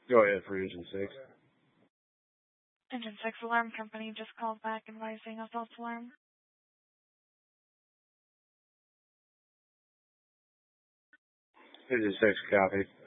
Go ahead for Engine 6. Engine 6 alarm company just called back advising a false alarm. Engine 6 copy.